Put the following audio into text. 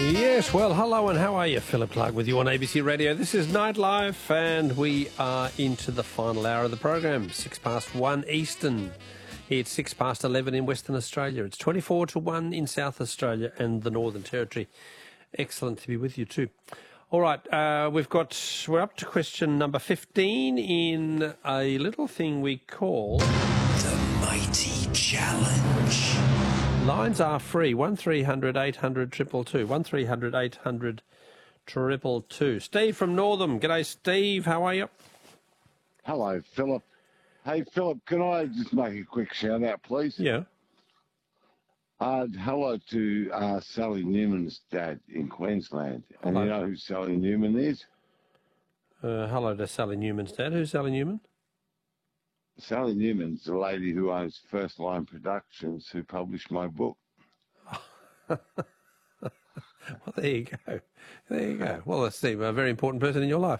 Yes, well, hello and how are you? Philip Clark with you on ABC Radio. This is Nightlife and we are into the final hour of the program, 1:06 Eastern. It's 11 in Western Australia. It's 1 in South Australia and the Northern Territory. Excellent to be with you too. All right, we're up to question number 15 in a little thing we call The Mighty Challenge. Lines are free, 1300 800 222, 1300 800 222. Steve from Northam. G'day, Steve. How are you? Hello, Philip. Hey, Philip, can I just make a quick shout-out, please? Yeah. Hello to Sally Newman's dad in Queensland. And Hello. you know who Sally Newman is? Hello to Sally Newman's dad. Who's Sally Newman? Sally Newman's the lady who owns First Line Productions, who published my book. Well, there you go. There you go. Well, Steve, a very important person in your life.